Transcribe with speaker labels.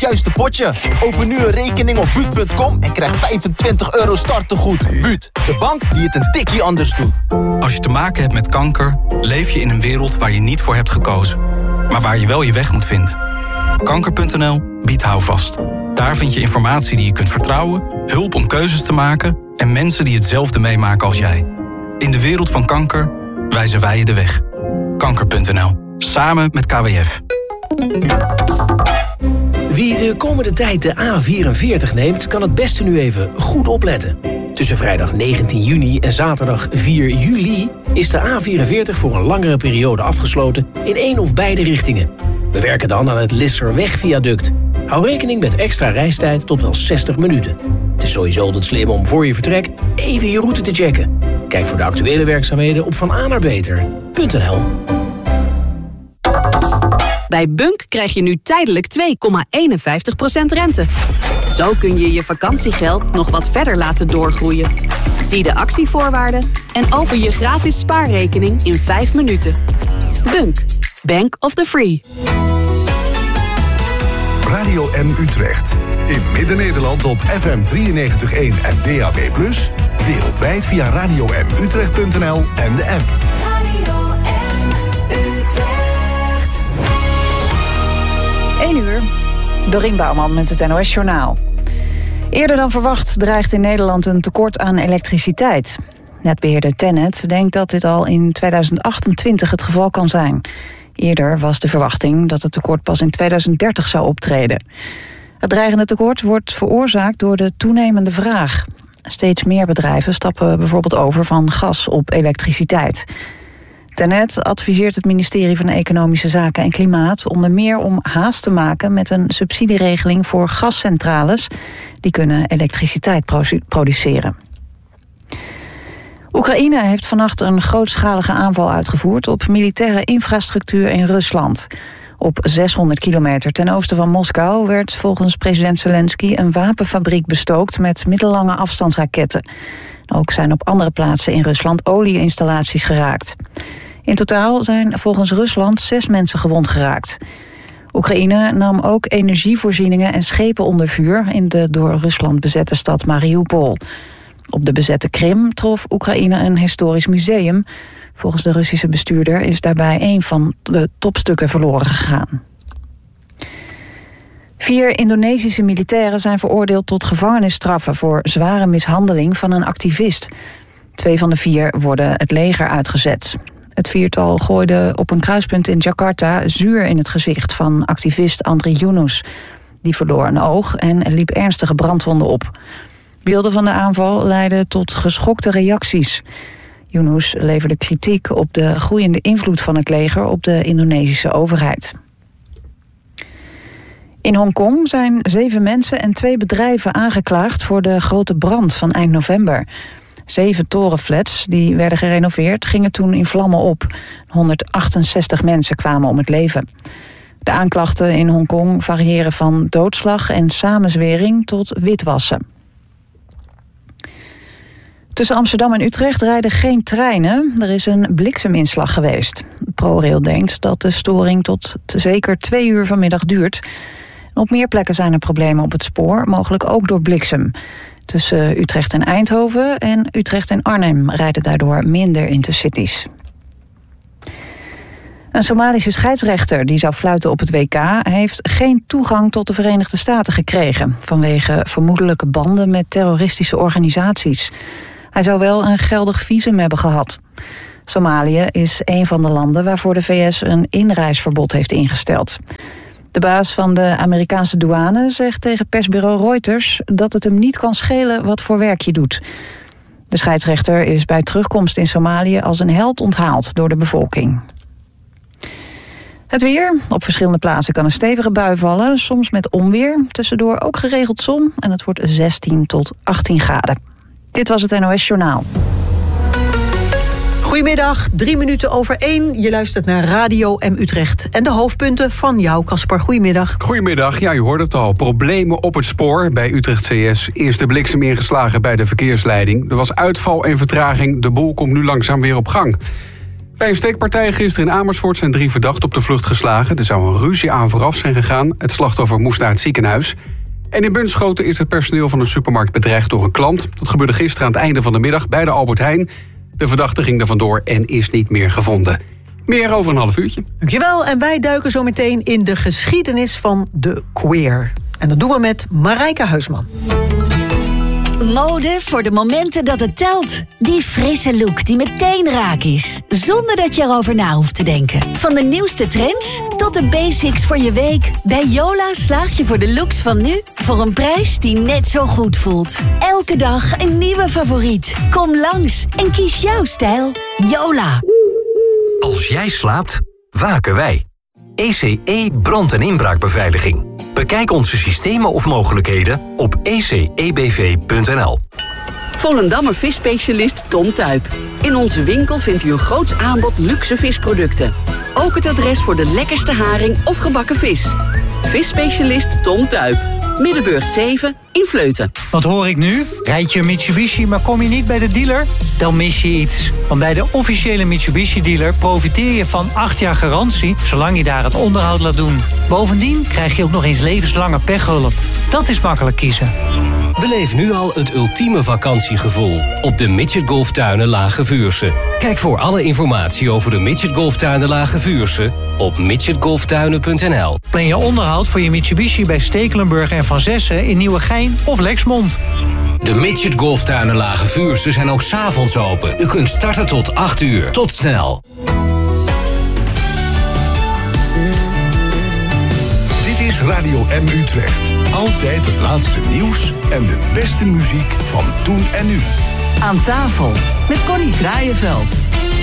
Speaker 1: juiste potje. Open nu een rekening op Buut.com en krijg €25 startegoed. Buut, de bank die het een tikkie anders doet.
Speaker 2: Als je te maken hebt met kanker, leef je in een wereld waar je niet voor hebt gekozen. Maar waar je wel je weg moet vinden. Kanker.nl biedt houvast. Daar vind je informatie die je kunt vertrouwen, hulp om keuzes te maken en mensen die hetzelfde meemaken als jij. In de wereld van kanker wijzen wij je de weg. Kanker.nl. Samen met KWF.
Speaker 3: Wie de komende tijd de A44 neemt, kan het beste nu even goed opletten. Tussen vrijdag 19 juni en zaterdag 4 juli is de A44 voor een langere periode afgesloten in één of beide richtingen. We werken dan aan het Lisserwegviaduct. Hou rekening met extra reistijd tot wel 60 minuten. Het is sowieso altijd slim om voor je vertrek even je route te checken. Kijk voor de actuele werkzaamheden op vanaannaarbeter.nl.
Speaker 4: Bij Bunk krijg je nu tijdelijk 2,51% rente. Zo kun je je vakantiegeld nog wat verder laten doorgroeien. Zie de actievoorwaarden en open je gratis spaarrekening in 5 minuten. Bunk. Bank of the Free.
Speaker 5: Radio M Utrecht. In Midden-Nederland op FM 93.1 en DAB+. Wereldwijd via radiomutrecht.nl en de app.
Speaker 6: Radio M Utrecht.
Speaker 7: 1 uur. Dorien Bouwman met het NOS Journaal. Eerder dan verwacht dreigt in Nederland een tekort aan elektriciteit. Netbeheerder TenneT denkt dat dit al in 2028 het geval kan zijn. Eerder was de verwachting dat het tekort pas in 2030 zou optreden. Het dreigende tekort wordt veroorzaakt door de toenemende vraag. Steeds meer bedrijven stappen bijvoorbeeld over van gas op elektriciteit. TenneT adviseert het ministerie van Economische Zaken en Klimaat onder meer om haast te maken met een subsidieregeling voor gascentrales die kunnen elektriciteit produceren. Oekraïne heeft vannacht een grootschalige aanval uitgevoerd op militaire infrastructuur in Rusland. Op 600 kilometer ten oosten van Moskou werd volgens president Zelensky een wapenfabriek bestookt met middellange afstandsraketten. Ook zijn op andere plaatsen in Rusland olieinstallaties geraakt. In totaal zijn volgens Rusland 6 mensen gewond geraakt. Oekraïne nam ook energievoorzieningen en schepen onder vuur in de door Rusland bezette stad Mariupol. Op de bezette Krim trof Oekraïne een historisch museum. Volgens de Russische bestuurder is daarbij een van de topstukken verloren gegaan. 4 Indonesische militairen zijn veroordeeld tot gevangenisstraffen voor zware mishandeling van een activist. 2 van de 4 worden het leger uitgezet. Het 4-tal gooide op een kruispunt in Jakarta zuur in het gezicht van activist Andri Yunus. Die verloor een oog en liep ernstige brandwonden op. Beelden van de aanval leidden tot geschokte reacties. Yunus leverde kritiek op de groeiende invloed van het leger op de Indonesische overheid. In Hongkong zijn 7 mensen en 2 bedrijven aangeklaagd voor de grote brand van eind november. 7 torenflats die werden gerenoveerd gingen toen in vlammen op. 168 mensen kwamen om het leven. De aanklachten in Hongkong variëren van doodslag en samenzwering tot witwassen. Tussen Amsterdam en Utrecht rijden geen treinen. Er is een blikseminslag geweest. ProRail denkt dat de storing tot zeker 2 uur vanmiddag duurt. Op meer plekken zijn er problemen op het spoor, mogelijk ook door bliksem. Tussen Utrecht en Eindhoven en Utrecht en Arnhem rijden daardoor minder intercities. Een Somalische scheidsrechter die zou fluiten op het WK heeft geen toegang tot de Verenigde Staten gekregen vanwege vermoedelijke banden met terroristische organisaties. Hij zou wel een geldig visum hebben gehad. Somalië is een van de landen waarvoor de VS een inreisverbod heeft ingesteld. De baas van de Amerikaanse douane zegt tegen persbureau Reuters dat het hem niet kan schelen wat voor werk je doet. De scheidsrechter is bij terugkomst in Somalië als een held onthaald door de bevolking. Het weer. Op verschillende plaatsen kan een stevige bui vallen, soms met onweer. Tussendoor ook geregeld zon en het wordt 16 tot 18 graden. Dit was het NOS Journaal.
Speaker 8: Goedemiddag, 3 minuten over 1. Je luistert naar Radio M Utrecht. En de hoofdpunten van jou, Caspar. Goedemiddag.
Speaker 9: Goedemiddag, ja, u hoort het al. Problemen op het spoor bij Utrecht CS. Eerst de bliksem ingeslagen bij de verkeersleiding. Er was uitval en vertraging. De boel komt nu langzaam weer op gang. Bij een steekpartij gisteren in Amersfoort zijn 3 verdachten op de vlucht geslagen. Er zou een ruzie aan vooraf zijn gegaan. Het slachtoffer moest naar het ziekenhuis. En in Bunschoten is het personeel van een supermarkt bedreigd door een klant. Dat gebeurde gisteren aan het einde van de middag bij de Albert Heijn. De verdachte ging er vandoor en is niet meer gevonden. Meer over een half uurtje.
Speaker 8: Dankjewel, en wij duiken zo meteen in de geschiedenis van de queer. En dat doen we met Marijke Huisman.
Speaker 10: Mode voor de momenten dat het telt. Die frisse look die meteen raak is. Zonder dat je erover na hoeft te denken. Van de nieuwste trends tot de basics voor je week. Bij Yola slaag je voor de looks van nu voor een prijs die net zo goed voelt. Elke dag een nieuwe favoriet. Kom langs en kies jouw stijl. Yola.
Speaker 11: Als jij slaapt, waken wij. ECE brand- en inbraakbeveiliging. Bekijk onze systemen of mogelijkheden op ecebv.nl.
Speaker 12: Volendammer visspecialist Tom Tuip. In onze winkel vindt u een groots aanbod luxe visproducten. Ook het adres voor de lekkerste haring of gebakken vis. Visspecialist Tom Tuip. Middenburgt 7 in Vleuten.
Speaker 13: Wat hoor ik nu? Rijd je een Mitsubishi, maar kom je niet bij de dealer? Dan mis je iets. Want bij de officiële Mitsubishi-dealer profiteer je van 8 jaar garantie, zolang je daar het onderhoud laat doen. Bovendien krijg je ook nog eens levenslange pechhulp. Dat is makkelijk kiezen.
Speaker 14: Beleef nu al het ultieme vakantiegevoel op de Midget Golftuinen Lage Vuursche. Kijk voor alle informatie over de Midget Golftuinen Lage Vuursche op midgetgolftuinen.nl.
Speaker 13: Plan je onderhoud voor je Mitsubishi bij Stekelenburg en Van Zessen in Nieuwegein of Lexmond.
Speaker 14: De Midget Golftuinen Lage Vuursche zijn ook 's avonds open. U kunt starten tot 8 uur. Tot snel.
Speaker 5: Dit is Radio M Utrecht. Altijd het laatste nieuws en de beste muziek van toen en nu.
Speaker 15: Aan tafel met Connie Kraaienveld.